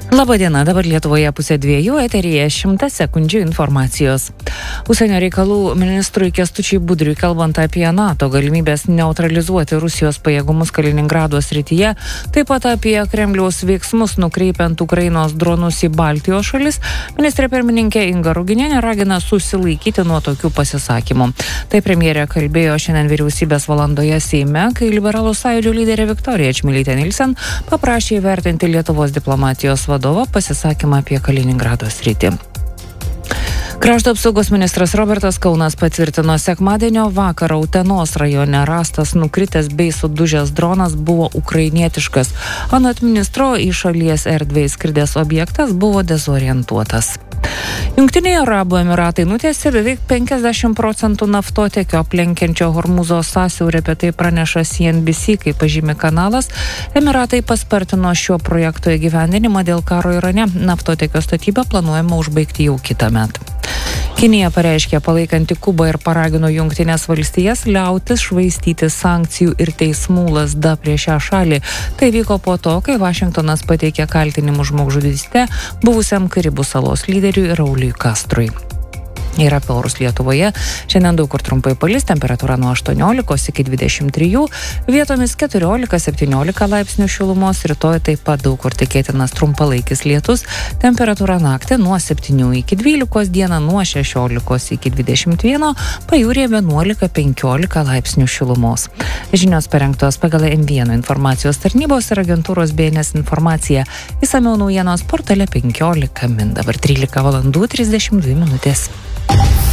Labadiena, dabar Lietuvoje 1:02, eteryje 100 sekundžių informacijos. Užsienio reikalų ministrui Kęstučiui Budriui kalbant apie NATO galimybės neutralizuoti Rusijos pajėgumus Kaliningrado srityje, taip pat apie Kremliaus veiksmus nukreipiant Ukrainos dronus į Baltijos šalis, ministrė pirmininkė Inga Ruginienė ragina susilaikyti nuo tokių pasisakymų. Tai premjerė kalbėjo šiandien vyriausybės valandoje Seime, kai Liberalų sąjūdžio lyderė Viktorija Čmilytė Nilsen paprašė įvertinti Lietuvos diplomatijos vadovo pasisakymą apie Kaliningrado sritį. Krašto apsaugos ministras Robertas Kaunas patvirtino, sekmadienio vakarą Utenos rajone rastas nukritęs bei sudužęs dronas buvo ukrainietiškas. Anot ministro, į šalies erdvę įskridęs objektas buvo dezorientuotas. Jungtiniai Arabų Emiratai nutiesė beveik 50% naftotiekio aplenkiančio Hormūzo sąsiaurį, apie tai praneša CNBC, kaip pažymi kanalas. Emiratai paspartino šio projekto įgyvendinimą dėl karo Irane. Naftotiekio statybą planuojama užbaigti jau kitąmet. Kinija pareiškė palaikanti Kubą ir paragino Jungtinės valstijas liautis švaistyti sankcijų ir teismų lazda prieš šią šalį. Tai vyko po to, kai Vašingtonas pateikė kaltinimus žmogžudyste buvusiam Karibų salos lyderiui Rauliui Kastrui. Ir apie orus Lietuvoje. Šiandien daug kur trumpai palis, temperatūra nuo 18 iki 23, vietomis 14-17 laipsnių šilumos, rytoj taip pat daug kur tikėtinas trumpalaikis lietus, temperatūra naktį nuo 7 iki 12, dieną nuo 16 iki 21, pajūryje 11-15 laipsnių šilumos. Žinios parengtos pagal M1 informacijos tarnybos ir agentūros BNS informacija. Išsamiau naujienos portale 15 min. Dabar 13:32 min.